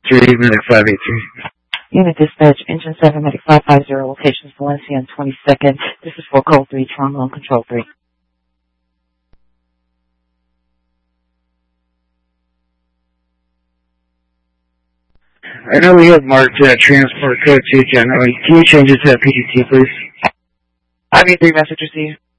583, Medic 583. Unit Dispatch, Engine 7, Medic 550, location Valencia on 22nd. This is for Code 3, Terminal and Control 3. I know we have marked transport code 2 generally. Can you change it to PGT, please? IB3 message received.